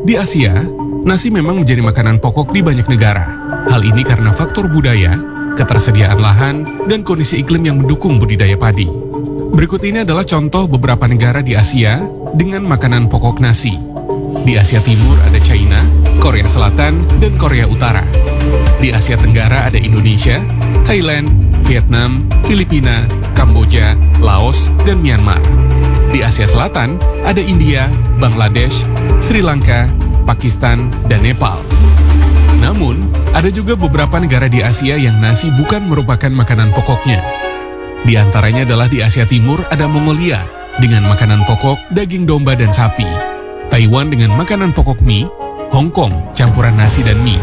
Di Asia, nasi memang menjadi makanan pokok di banyak negara. Hal ini karena faktor budaya, ketersediaan lahan, dan kondisi iklim yang mendukung budidaya padi. Berikut ini adalah contoh beberapa negara di Asia dengan makanan pokok nasi. Di Asia Timur ada China, Korea Selatan, dan Korea Utara. Di Asia Tenggara ada Indonesia, Thailand, Vietnam, Filipina, Kamboja, Laos, dan Myanmar. Di Asia Selatan ada India, Bangladesh, Sri Lanka, Pakistan, dan Nepal. Namun, ada juga beberapa negara di Asia yang nasi bukan merupakan makanan pokoknya. Di antaranya adalah di Asia Timur ada Mongolia dengan makanan pokok daging domba dan sapi, Taiwan dengan makanan pokok mie, Hong Kong campuran nasi dan mie.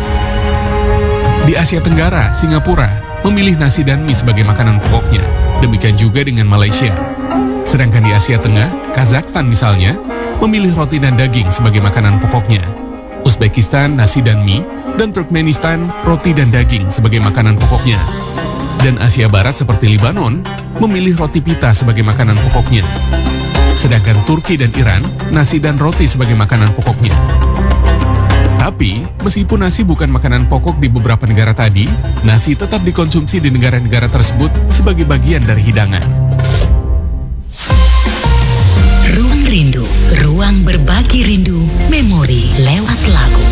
Di Asia Tenggara, Singapura memilih nasi dan mie sebagai makanan pokoknya, demikian juga dengan Malaysia. Sedangkan di Asia Tengah, Kazakhstan misalnya, memilih roti dan daging sebagai makanan pokoknya. Uzbekistan nasi dan mie, dan Turkmenistan roti dan daging sebagai makanan pokoknya. Dan Asia Barat seperti Lebanon, memilih roti pita sebagai makanan pokoknya. Sedangkan Turki dan Iran, nasi dan roti sebagai makanan pokoknya. Tapi, meskipun nasi bukan makanan pokok di beberapa negara tadi, nasi tetap dikonsumsi di negara-negara tersebut sebagai bagian dari hidangan. Ruang Rindu, ruang berbagi rindu, memori lewat lagu.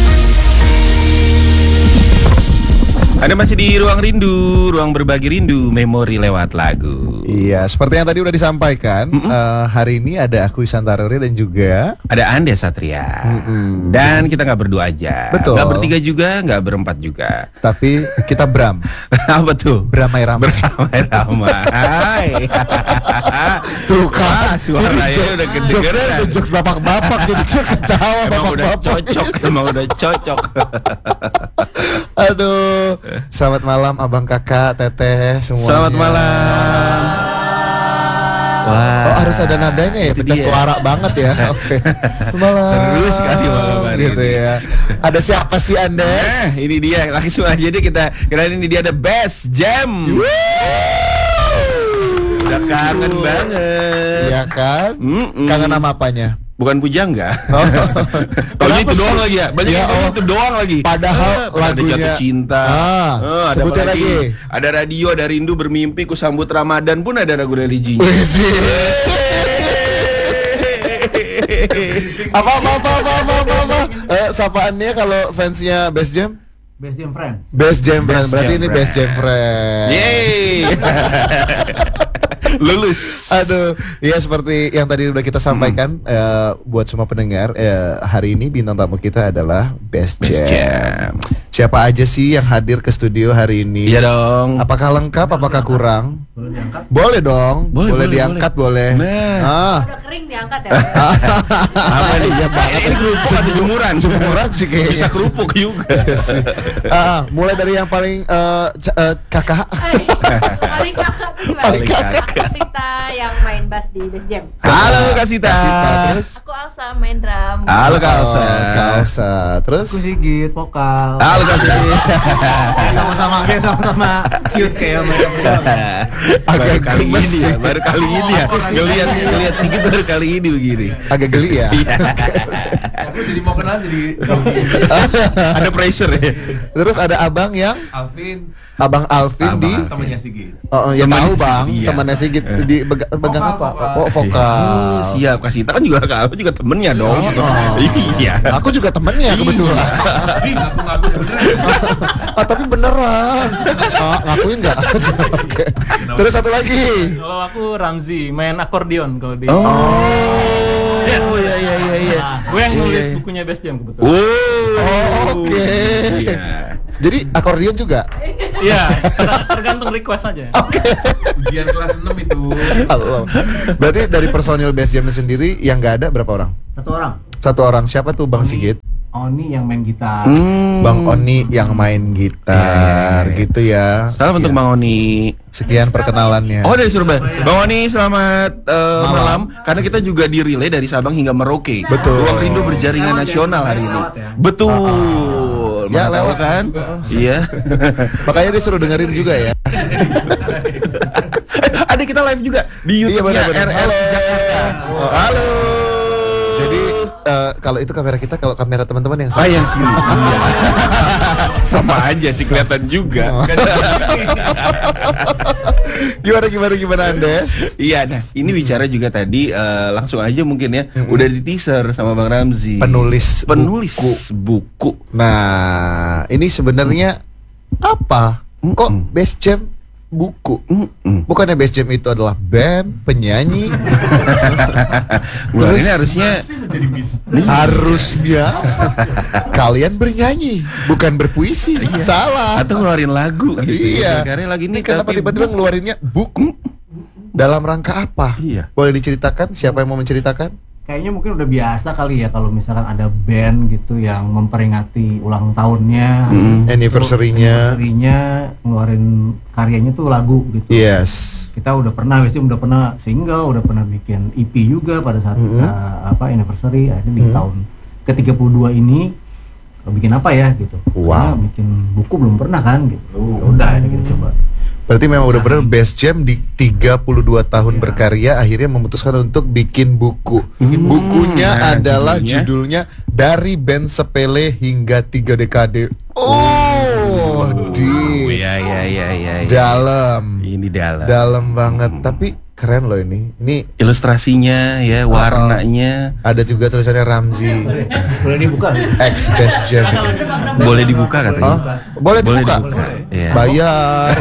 Anda masih di Ruang Rindu, ruang berbagi rindu, memori lewat lagu. Iya, seperti yang tadi udah disampaikan, hari ini ada aku Ihsan Taruri dan juga ada Ande Satria. Dan kita nggak berdua aja. Betul. Nggak bertiga juga, nggak berempat juga. Tapi kita Bram. Apa tuh? Beramai-ramai. Beramai-ramai. Tuh kan, suaranya udah kedengeran. Jokes bapak-bapak jadi ketawa bapak-bapak. Emang udah cocok. Aduh, selamat malam abang kakak, teteh semuanya. Selamat malam. Wah. Oh, harus ada nadanya ya, pecah suara banget ya. Oke. Malam. Seru sekali malam hari gitu ini. ya. Ada siapa sih Andes? Ini dia, langsung aja deh kita kenalin, ini dia ada Best Jam. Udah kangen banget. Iya kan? Kangen sama apanya? Bukan pujangga. Oh. Kalau itu Kenapa doang sih? lagi ya. Banyak Ya, yang itu doang lagi. Padahal ada lagunya Jatuh Cinta. Ada sebutin apa lagi. Ada Radio, ada Rindu Bermimpi, Ku Sambut Ramadan pun ada lagu religinya. Apa? Sapaannya kalau fansnya Best Jam? Best Jam Friends. Best Jam Friends. Berarti Jam ini Best Jam Friends. Yeay. Lulus. Aduh, ya seperti yang tadi udah kita sampaikan, buat semua pendengar, hari ini bintang tamu kita adalah Best Jam. Siapa aja sih yang hadir ke studio hari ini? Iya dong. Apakah lengkap? Apakah kurang? Boleh diangkat? Boleh dong. Boleh diangkat, boleh. Nah. Udah kering diangkat ya. Apa nih? Iya banget. Ini kerupuk atau jemuran? Jemuran sih kayaknya. Bisa kerupuk juga. Mulai dari yang paling kakak. Paling kakak tuh gimana? Paling kakak. Kasita yang main bass di Best Jam. Halo Kasita. Terus Aku Alsa main drum. Halo Kalsa. Kalsa. Terus Aku Sigit, vokal. Halo Kalsa. Sama-sama cute kayak mereka berdua. Baru kali gemes ini sih. ya, baru kali ini ya. Ngeliat Sigit baru kali ini begini. agak geli ya. Aku jadi mau kenal jadi Ada pressure ya. Terus ada abang yang Alvin, Abang Alvin di temannya Sigit. ya Temannya tahu bang, Sigit, iya. temannya Sigit di pegang apa? Vokal. Oh vokal. Siap, Kasita kan juga aku juga temennya dong. Iya. Aku juga temennya kebetulan. Ngaku sebenarnya. Tapi beneran. Ngakuin nggak? Oke. Terus satu lagi. Kalau aku Ramzi, main akordeon kalau di. Iya. Gue yang nulis bukunya Best Jam kebetulan. Oke. Iya. Jadi akordeon juga. Iya, tergantung request aja. Ujian kelas 6 itu. Allah. Berarti dari personil Best Jam sendiri yang nggak ada berapa orang? Satu orang. Satu orang. Siapa tuh Bang Sigit? Oni yang main gitar. Bang Oni yang main gitar, Iya. gitu ya. Salam untuk Bang Oni. Sekian perkenalannya. Oh, dari Surabaya. Bang Oni, selamat malam. Karena kita juga di relay dari Sabang hingga Merauke. Betul. Ruang Rindu berjaringan nasional hari ini. Lewat ya? Betul. Ya, Mana tahu lewat. kan? Iya. Makanya disuruh dengerin juga ya. Ada kita live juga di YouTube-nya benar-benar. RL Jakarta. Halo. Jadi kalau itu kamera kita, kalau kamera teman-teman yang Ah, yang sini. Iya. Sama aja sih kelihatan juga. Oh. Gimana Andes? Iya, nah ini bicara juga tadi langsung aja mungkin ya. Udah di teaser sama Bang Ramzi. Penulis buku. Nah, ini sebenarnya apa? Kok Best Jam buku? Bukannya Best Jam itu adalah band, penyanyi? Wah, ini harusnya Harusnya kalian bernyanyi, bukan berpuisi. Salah. atau ngeluarin lagu gitu. Iya. Karena lagi Ini ini kenapa tapi tiba-tiba ngeluarinnya buku? Dalam rangka apa? Iya. Boleh diceritakan? Siapa yang mau menceritakan? Kayaknya mungkin udah biasa kali ya kalau misalkan ada band gitu yang memperingati ulang tahunnya, Anniversary-nya. ngeluarin karyanya tuh lagu gitu. Yes. Kita udah pernah single, udah pernah bikin EP juga pada saat kita anniversary, akhirnya di tahun ke-32 ini bikin apa ya gitu. Wow. Karena bikin buku belum pernah kan gitu. Ya udah ini kita coba. Berarti memang udah benar Best Jam di 32 tahun berkarya akhirnya memutuskan untuk bikin buku. Bukunya Nah, adalah judulnya Dari Band Sepele Hingga 3 Dekade. Iya. Dalam. Ini dalam. Dalam banget, tapi keren loh ini. Ini Ilustrasinya ya, warnanya. ada juga tulisannya Ramzi Boleh dibuka? X Best Jam. Boleh dibuka katanya. Oh, boleh dibuka. Iya. Bayar.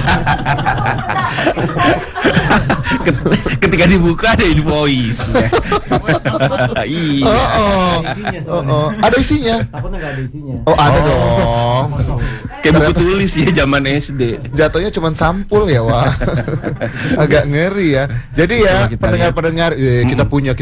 Ketika dibuka ada invoice. Iya. Ada isinya. Takutnya nggak ada isinya. Oh, ada dong. Kayak buku tulis ya zaman SD. Jatuhnya cuma sampul ya, Wah. Agak ngeri ya. Jadi ya, Coba kita pendengar-pendengar, kita punya.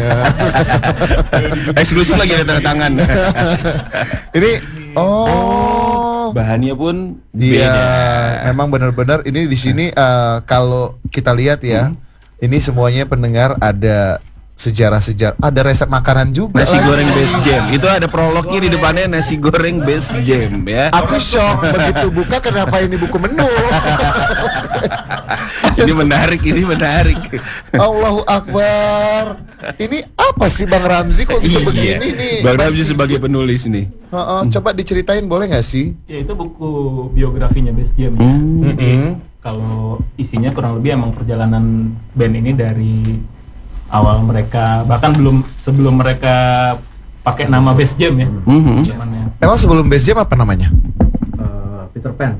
Eksklusif lagi ada tanda tangan. Ini Bahannya pun iya, beda. emang benar-benar ini di sini kalau kita lihat ya, ini semuanya pendengar ada sejarah-sejarah, ada resep makanan juga. Nasi lagi. goreng Best Jam. Itu ada prolognya di depannya nasi goreng Best Jam ya. Aku shock begitu buka, kenapa ini buku menu? Ini menarik. Allahu Akbar. Ini apa sih Bang Ramzi kok bisa begini nih? Bang Ramzi Bang sebagai Sigi? penulis nih. Coba diceritain boleh nggak sih? Ya itu buku biografinya Best Jam. Jadi kalau isinya kurang lebih emang perjalanan band ini dari awal mereka, bahkan sebelum mereka pakai nama Best Jam ya. Zamannya. Emang sebelum Best Jam apa namanya? Peter Pan.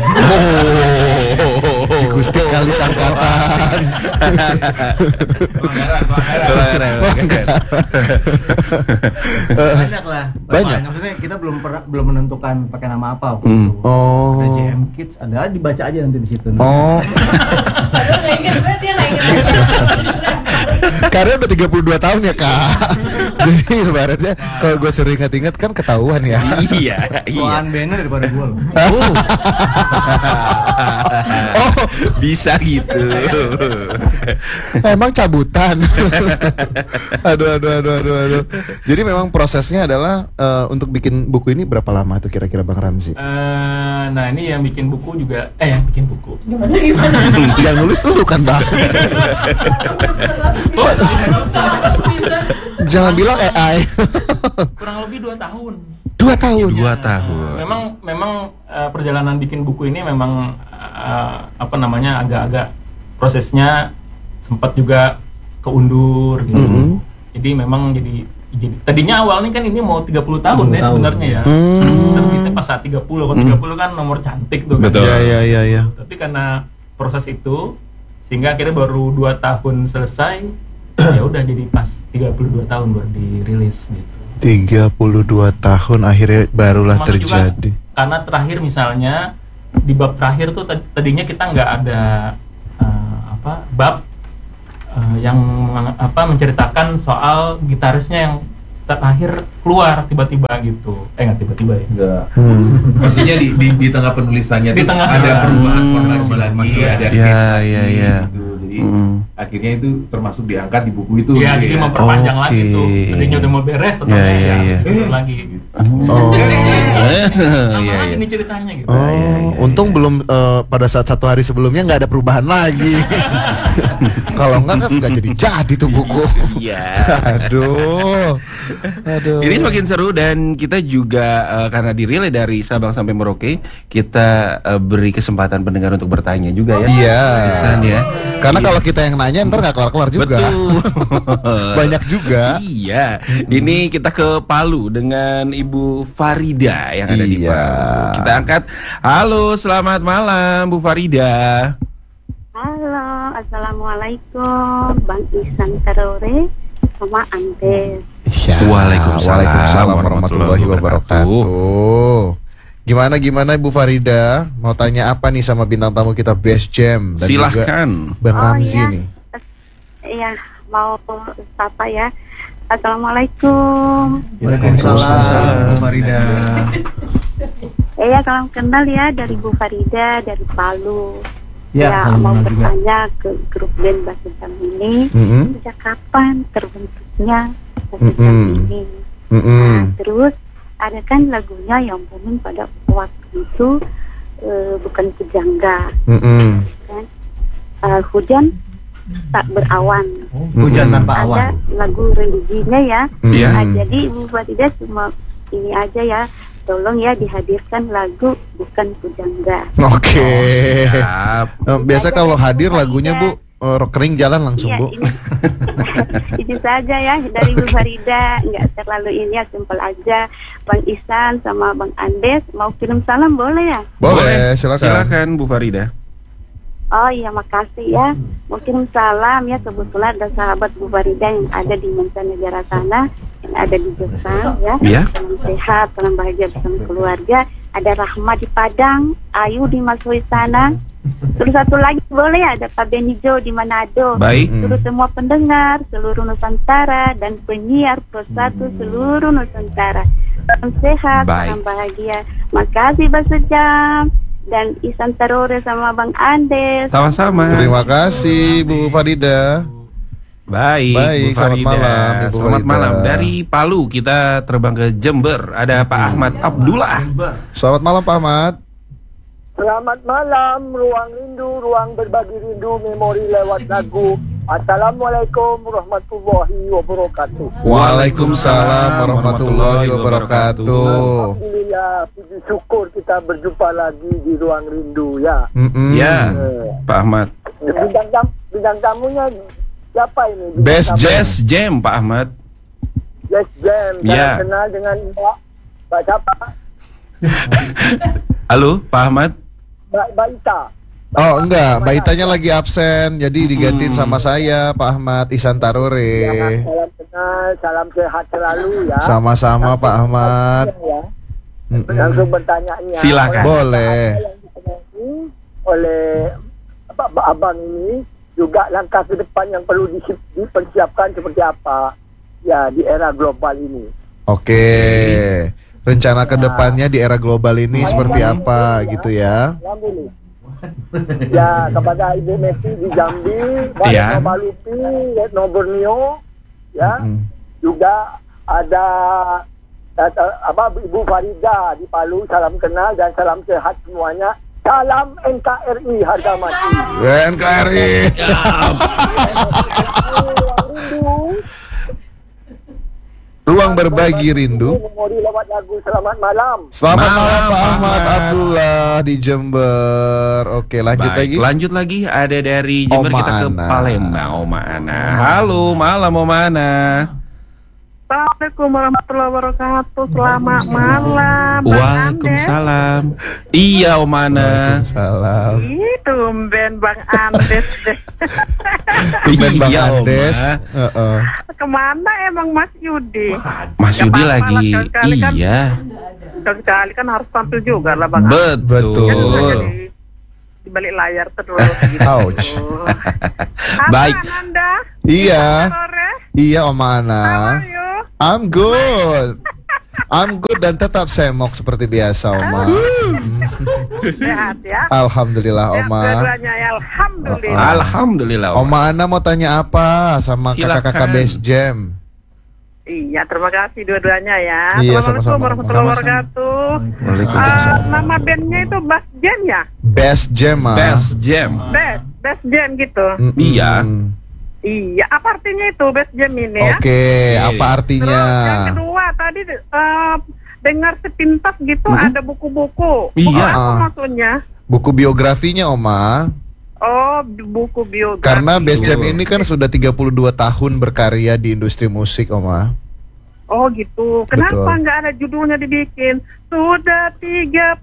Cigusti kali sangkatan. Banyak lah. Banyak? Maksudnya kita belum menentukan pakai nama apa waktu itu. Oh. Ada JM Kids, ada dibaca aja nanti di situ. Oh, Aduh, nggak inget banget dia nggak inget. karena udah 32 tahun ya Kak. Jadi ibaratnya kalau gue sering ingat-ingat kan ketahuan ya. Iya. Tuan bandnya daripada gue loh. Oh, Bisa gitu. emang cabutan. Aduh. Jadi memang prosesnya adalah untuk bikin buku ini berapa lama tuh kira-kira Bang Ramzi? Nah ini yang bikin buku juga, yang bikin buku. Gimana? Yang nulis lu kan Bang. Jangan bilang AI. Kurang lebih 2 tahun. 2 tahun. 2 tahun. Memang perjalanan bikin buku ini memang agak-agak prosesnya sempat juga keundur gitu. Jadi memang jadi tadinya awalnya kan ini mau 30 tahun ya sebenarnya ya. Tapi kita pas saat 30, kalau 30 kan nomor cantik tuh kan. Betul. Iya. Tapi karena proses itu sehingga akhirnya baru 2 tahun selesai. Ya udah jadi pas 32 tahun baru dirilis gitu. 32 tahun akhirnya barulah Termasuk juga terjadi. karena terakhir misalnya di bab terakhir tuh tadinya kita nggak ada bab yang menceritakan soal gitarisnya yang terakhir keluar tiba-tiba gitu. Nggak tiba-tiba ya. Enggak. Maksudnya di tengah penulisannya Di tuh tengah. ada perubahan formasi lagi, ada Iya, case lagi iya. gitu. Jadi Jadi akhirnya itu termasuk diangkat di buku itu. Iya, gitu jadi ya. memperpanjang lagi Oke. tuh. Tadinya udah mau beres, tetap Iya, ya, iya, harus iya. diulang lagi. Oh. Sama Iya, lagi iya. nih ceritanya gitu. Untung belum pada saat 1 hari sebelumnya nggak ada perubahan lagi. Kalau nggak kan nggak jadi tuh buku. Iya. Aduh. Ini semakin seru dan kita juga karena dirilai dari Sabang sampai Merauke, kita beri kesempatan pendengar untuk bertanya juga ya. Iya. Pesan ya. Karena kalau kita yang nanya ntar nggak kelar-kelar juga. Betul. Banyak juga. Iya. Ini kita ke Palu dengan Ibu Farida yang ada di Iya. Palu. Kita angkat. Halo, selamat malam Bu Farida. Halo, assalamualaikum, Bang Ihsan Tarore sama Andes. Iya. Waalaikumsalam warahmatullahi wabarakatuh. Gimana Ibu Farida? Mau tanya apa nih sama bintang tamu kita Best Jam dan Silahkan. juga Bang Ramzi iya. nih. Iya, mau sapa ya. Assalamualaikum. Waalaikumsalam, Bu Farida. Iya, salam kenal ya dari Bu Farida dari Palu. Ya, Ya, salam mau kenal juga. bertanya ke grup band Bahasa Jam ini sejak kapan terbentuknya Bahasa Jam ini? Nah, terus ada kan lagunya yang booming pada waktu itu bukan pujangga, kan? Hujan tak berawan. Hujan tanpa Ada awan. lagu religinya ya. Iya. Nah, jadi Ibu Farida cuma ini aja ya. Tolong ya dihadirkan lagu bukan pujangga. Oke. Siap. Biasa kalau hadir lagunya Bu kering jalan langsung Iya, Bu. Itu saja ya dari Bu Farida, nggak terlalu ini ya, simpel aja. Bang Ihsan sama Bang Andes mau kirim salam boleh ya? Boleh, silakan. Silakan Bu Farida. Oh iya, makasih ya. Mau kirim salam ya, kebetulan ada sahabat Bu Farida yang ada di mancanegara sana, yang ada di Jepang ya. Iya. Salam sehat, salam bahagia bersama keluarga. Ada Rahma di Padang, Ayu di Masui sana. Terus satu lagi boleh ya, ada Pak Benijo di Manado. Baik. Terus semua pendengar seluruh Nusantara dan penyiar Pro 1 seluruh Nusantara. Salam sehat, Baik. salam bahagia. Makasih Bahasa Jam dan Ihsan Tarore sama Bang Andes. Sama-sama. Terima kasih Bu Farida. Baik, Baik, Bu selamat Farida. malam, Ibu Selamat Farida. malam. Dari Palu kita terbang ke Jember. Ada Pak Ahmad Abdullah. Selamat malam Pak Ahmad. Selamat malam, ruang rindu, ruang berbagi rindu, memori lewat lagu. Assalamualaikum warahmatullahi wabarakatuh. Waalaikumsalam warahmatullahi wabarakatuh. Alhamdulillah, puji syukur kita berjumpa lagi di ruang rindu ya. Ya, Pak Ahmad. Bintang tamunya siapa ini? Best Jam. Best Jam, Pak Ahmad. Best Jam. Ya. Saya kenal dengan Mbak siapa? Halo, Pak Ahmad. Mbak Ita. Oh enggak, Mbak Itanya lagi absen, jadi digantiin sama saya Pak Ahmad Ihsan Tarore. Salam kenal, salam sehat selalu ya. Sama-sama Pak Ahmad. Ya. Langsung bertanya-nya. Silakan. Boleh. Oleh abang ini juga langkah ke depan yang perlu dipersiapkan seperti apa ya di era global ini. Oke. Rencana ke depannya di era global ini seperti apa gitu ya? Ya, kepada Ibu Messi di Jambi, Ya. Retno Balupi, Retno Borneo, ya, juga ada Ibu Farida di Palu, salam kenal dan salam sehat semuanya. Salam NKRI harga mati. NKRI. Ruang berbagi rindu. Memori lewat lagu selamat malam. Selamat malam Pak Ahmad Abdullah di Jember. Oke, lanjut Baik, lagi. lanjut lagi. Ada dari Jember Oma kita ke Ana. Palembang. Oma Ana. Halo, malam Oma Ana. Assalamualaikum warahmatullahi wabarakatuh. Selamat malam. Bang Waalaikumsalam. Iya, Oma Ana. Waalaikumsalam. Andes. Itu Ben Bang Andes deh. Ben Bang Iya, Oma. Andes. Kemana emang Mas Yudi? Mas Ya, Yudi Pak, lagi. sekali-kali kan- Iya. Sekali kan harus tampil juga lah Bang. Betul. Kan bisa jadi di balik layar terus gitu. Ouch. Baik. Anda? Iya. Sore. Iya Oma Ana. Ayo. I'm good. I'm good dan tetap semok seperti biasa, Oma. Sehat ya. Alhamdulillah, Sehat Oma. dua-duanya ya, alhamdulillah. Alhamdulillah. Oma Ana mau tanya apa sama kakak-kakak Best Jam? Iya, terima kasih dua-duanya ya. Iya, Assalamualaikum sama-sama. warahmatullahi wabarakatuh. Waalaikumsalam. Nama bandnya itu Best Jam ya? Best Jam, Ma. Best Jam. Best Jam gitu. Iya. Iya, apa artinya itu Best Jam ini ya? Oke, apa artinya? Terus yang kedua tadi dengar sepintas gitu ada buku-buku. Buku Iya. apa maksudnya? Buku biografinya, Oma. Oh, buku biografi. Karena Best Jam ini kan sudah 32 tahun berkarya di industri musik, Oma. Oh gitu. Kenapa Betul. nggak ada judulnya dibikin? Sudah 32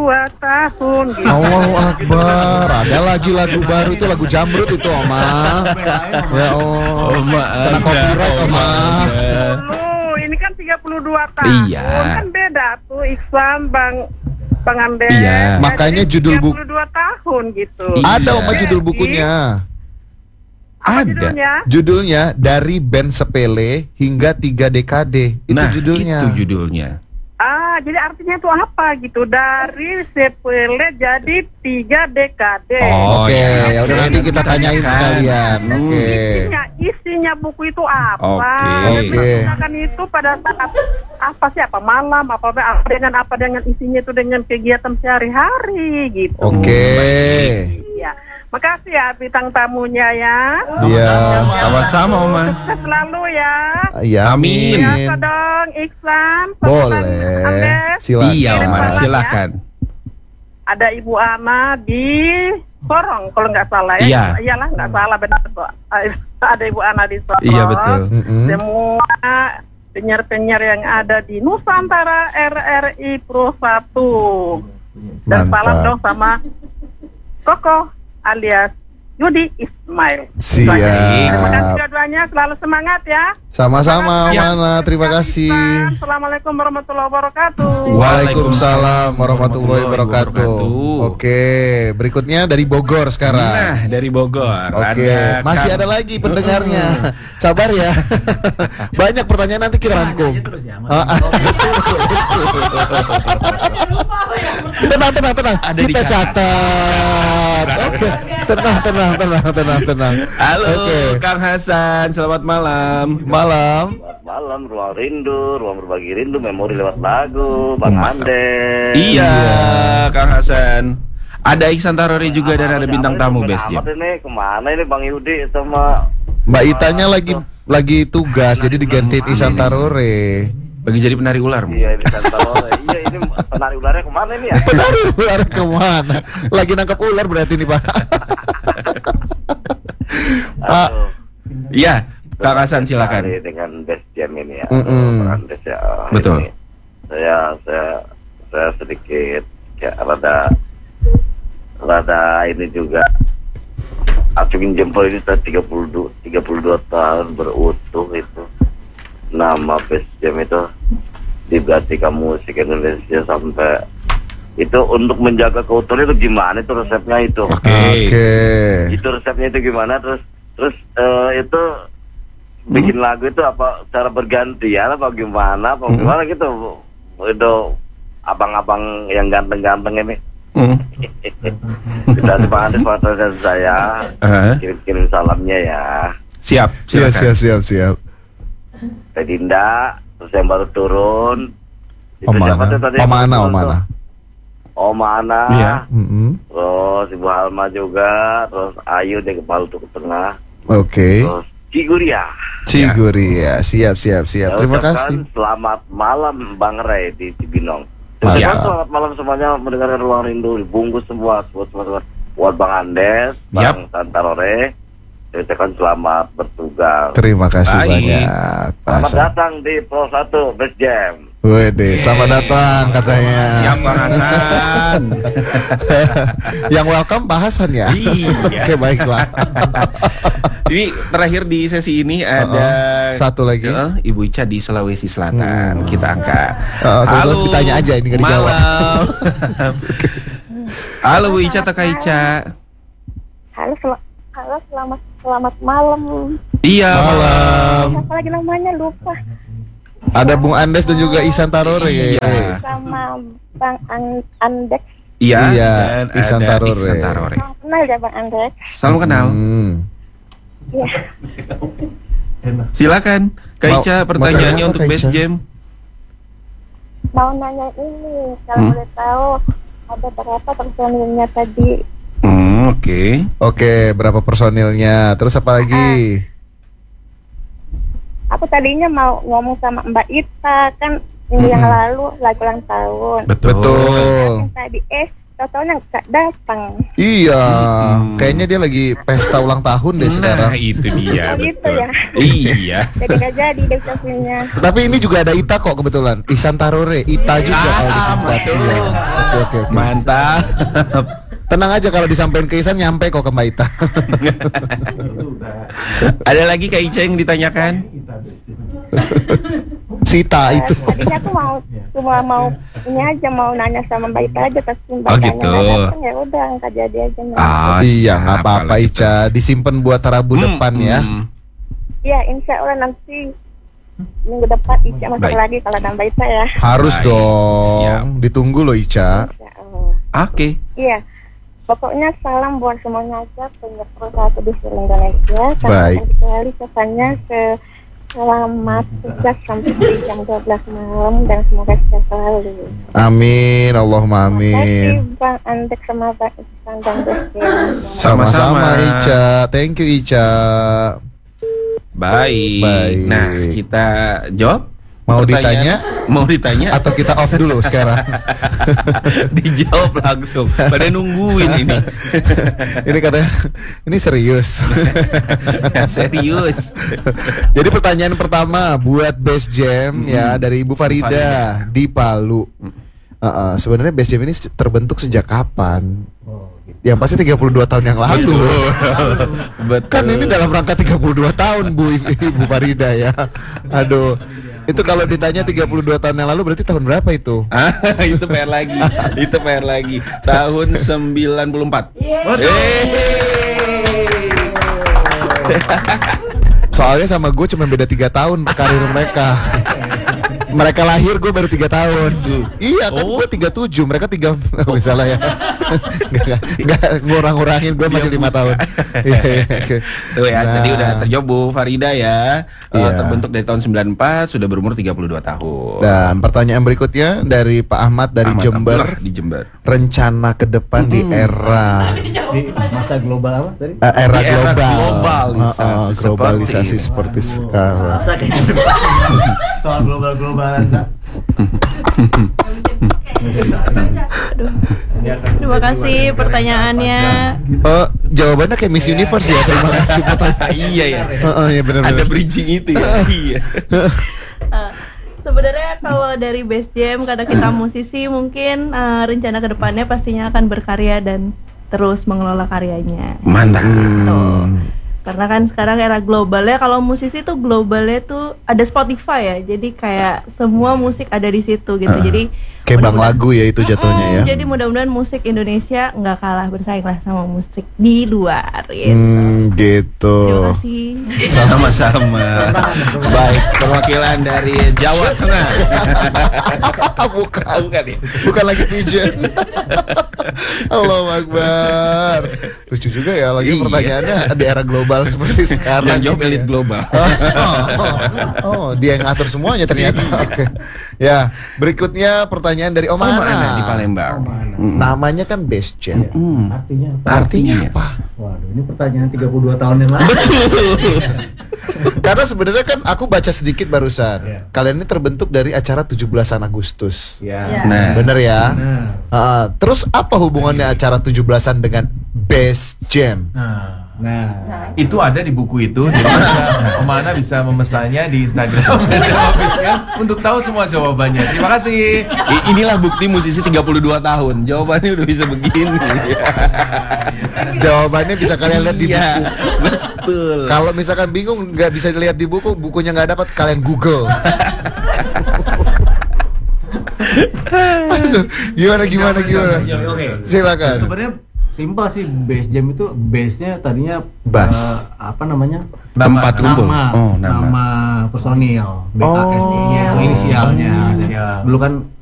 tahun gitu. Allahu Akbar. Ada lagi lagu baru itu, lagu Jamrut itu, Oma. Ya Allah. Oma Kena copyright, Oma. Loh, ini kan 32 tahun. Iya. Kan beda tuh Iksan, Bang Andes. Iya. Makanya judul buku 32 tahun gitu. ada, Oma, judul bukunya. Apa Ada. judulnya? Judulnya Dari Band Sepele Hingga 3 Dekade. Itu Nah, judulnya. itu judulnya. Jadi artinya itu apa gitu? Dari sepele jadi 3 dekade. Oh, Oke, ya. ya udah nanti kita tanyain sekalian. Oke. Isinya buku itu apa? Oke. Digunakan itu pada saat apa malam apa dengan isinya itu dengan kegiatan sehari-hari gitu. Oke. Iya. Makasih ya bintang tamunya ya. Iya. Sama-sama, Oma. Sukses selalu ya. Iya, Amin. Biasa dong Iksan. Boleh. Andes. Silakan. Iya, Oma, Salam ya. silakan. Ada Ibu Ana di Sorong kalau nggak salah ya. Iya. Iyalah nggak salah benar kok. Ada Ibu Ana di Sorong. Iya, betul. Semua penyiar-penyiar yang ada di Nusantara RRI Pro 1. Dan Mantap. salam dong sama Koko alias Yudi Ismail. Siap. Terima kasih dua-duanya, selalu semangat ya. Sama-sama, Mana. Terima kasih. Assalamualaikum warahmatullahi wabarakatuh. Waalaikumsalam warahmatullahi wabarakatuh. Oke, berikutnya dari Bogor sekarang. Nah, dari Bogor. Oke, masih ada lagi pendengarnya. Sabar ya. Banyak pertanyaan nanti kita rangkum. Tenang. Kita catat. Oke. Tenang. Halo, Oke. Kang Hasan. Selamat malam. Malam, ruang rindu, ruang berbagi rindu, memori lewat lagu, Bang Andes. Iya, Kang Hasan. Ada Iksan Tarori juga dan ada bintang tamu Best Jam. Ini kemana ini Bang Yudi sama Mbak Itanya lagi tugas, jadi digantiin Isan Tarore. Lagi jadi penari ular. Iya, ini Santarore. Iya, ini penari ularnya kemana ini ya? Penari ular kemana? Lagi nangkap ular berarti nih, Pak. Pak. Iya, Kang Hasan silakan. Dengan Best Jam ini ya. Mm-mm. Bang Andes ya. Betul. Ini saya sedikit ya rada ini juga acungin jempol ini 32 tahun berutuh itu. Nama Best Jam itu diberartikan musik Indonesia sampai itu untuk menjaga keutuhan itu gimana itu resepnya itu? Oke. Itu resepnya itu gimana terus itu bikin lagu itu apa cara bergantian apa gimana gitu itu abang-abang yang ganteng-ganteng ini. Kita semangat dari saya kirim salamnya ya. Siap. Siap. Teh Dinda, terus yang baru turun. Oma Ana. Iya. Terus Ibu Halma juga, terus Ayu di kepala ke tengah. Oke. Terus Ciguria. Siap. Terima kasih. Selamat malam Bang Ray di Cibinong. Siap. Selamat malam semuanya mendengarkan Ruang Rindu dibungkus semua buat Bang Andes, Bang Santarore. Saya ucapkan selamat bertugas. Terima kasih banyak, Pak Selamat Hasan. datang di Pro 1 Best Jam. Wede, selamat datang katanya. Yang Pak Hasan. Yang welcome Pak Hasan ya. Iya. Oke, baiklah. Ini terakhir di sesi ini ada satu lagi. Ibu Ica di Sulawesi Selatan. Kita angkat. Halo. Ditanya aja ini nggak dijawab. Malam. Halo Bu Ica, Taka Ica. Halo, selamat malam. Iya, malam. Siapa lagi namanya lupa. Ada Bung Andes dan juga Ihsan Tarore. Iya. Sama Bang Andek. Iya, dan Ihsan ada Tarore. Ihsan Tarore. Kenal ya Bang Andek? Salam kenal. Iya. Silakan, Kak Mau- Ica, mau pertanyaannya tanya apa, untuk Kak Best Ica? Jam. Mau nanya ini, kalau boleh tahu ada berapa personilnya tadi? Oke. Oke, berapa personilnya? Terus apa lagi? Aku tadinya mau ngomong sama Mbak Ita kan minggu yang lalu lagu ulang tahun. Betul. Yang tadi tau-taunya nggak datang. Iya, kayaknya dia lagi pesta ulang tahun deh sekarang. Nah, itu dia. Oh gitu ya. Iya. Jadi nggak jadi deh ucapinnya. Tapi ini juga ada Ita kok kebetulan. Ihsan Tarore, Ita juga kalau disingkat. Iya. Oke. Mantap. Tenang aja kalau disampaikan ke Ihsan nyampe kok ke Mbak Ita. Ada lagi Kak Ica yang ditanyakan? Sita itu. Tadinya aku mau ini aja mau nanya sama Mbak Ita aja tapi Mbak Oh, Itanya gitu. nggak datang ya udah nggak jadi aja. Iya, nggak apa-apa Ica. Disimpan buat Rabu depan ya. Iya, insya Allah nanti minggu depan Ica masuk Baik. lagi kalau ada Mbak Ita ya. Harus Baik. dong. Ditunggu loh Ica. Oke. Iya. Pokoknya salam buat semuanya aja penyeru satu di seluruh Indonesia. Baik. Kecuali pesannya selamat sukses sampai jam 12 malam dan semoga sehat selalu. Amin, Allahumma Terima kasih amin. Bang Andek sama Bang Ihsan dan Besti. Sama-sama Ica. Thank you Ica. Baik. Baik. Nah, kita jawab. Mau Pertanyaan- Mau ditanya? Atau kita off dulu sekarang? Dijawab langsung. Pada nungguin ini. Ini katanya, ini serius. Serius. Jadi pertanyaan pertama buat Best Jam ya dari Ibu Farida di Palu. Sebenarnya Best Jam ini terbentuk sejak kapan? Yang pasti 32 tahun yang lalu. Betul. Kan ini dalam rangka 32 tahun Ibu Farida ya. Aduh. Itu kalau ditanya 32 tahun yang lalu berarti tahun berapa itu? Itu PR lagi. Itu PR lagi. Tahun 94. Soalnya sama gue cuma beda 3 tahun karir mereka. Mereka lahir gue baru 3 tahun. Iya kan gue 37, mereka 3. Oh salah ya. Nggak ngurang-ngurangin, gue masih 5 tahun. Tuh ya, Nah. tadi udah terjawab Bu Farida ya. Iya. Terbentuk dari tahun 94, sudah berumur 32 tahun. Dan pertanyaan berikutnya dari Pak Ahmad dari Ahmad Jember. Abdullah di Jember. Rencana ke depan di era Di masa global apa tadi? era Di era global, globalisasi globalisasi seperti seperti sekarang. Masa kayak soal global-globalan. Terima kasih pertanyaannya. Jawabannya kayak Miss Universe ya. Terima kasih pertanyaan. Iya ya. Iya benar-benar. Ada bridging itu ya. Iya. Sebenarnya kalau dari Best Jam karena kita musisi mungkin rencana kedepannya pastinya akan berkarya dan terus mengelola karyanya. Mantap. Karena kan sekarang era globalnya, kalau musisi tuh globalnya tuh ada Spotify ya, jadi kayak semua musik ada di situ gitu. Jadi Kayak bang lagu ya itu jatuhnya ya. jadi mudah-mudahan musik Indonesia nggak kalah bersaing lah sama musik di luar gitu. Gitu. Terima kasih. Sama-sama. Baik, perwakilan dari Jawa Tengah. Bukan. Bukan ya? Bukan lagi pigeon. Allahu Akbar. Lucu juga ya lagi Iya. pertanyaannya di era global seperti sekarang. Yang jawab gitu elit ya. global. Oh, dia yang ngatur semuanya ternyata. Oke. Ya, berikutnya pertanyaan dari Om Ana. Mana di Palembang. Namanya kan Best Jam. Artinya apa? Artinya apa? Waduh, ini pertanyaan 32 tahun yang lalu. Karena sebenarnya kan aku baca sedikit barusan. Kalian ini terbentuk dari acara 17-an Agustus. Ya. Nah. Bener ya? Benar. Terus apa hubungannya acara 17-an dengan Best Jam? Nah, itu ada di buku itu. Jadi Om Ana bisa memesannya di Instagram official untuk tahu semua jawabannya. Terima kasih. Inilah bukti musisi 32 tahun. Jawabannya udah bisa begini. Jawabannya bisa kalian lihat di Iya, buku. betul. Kalau misalkan bingung nggak bisa dilihat di buku, bukunya nggak dapat, kalian Google. Aduh, gimana? Oke. Silakan. Sebenarnya Simpel sih, Bass Jam itu base-nya tadinya Bass. Tempat kumpul. nama personil BKS itu inisialnya. Inisial. Dulu kan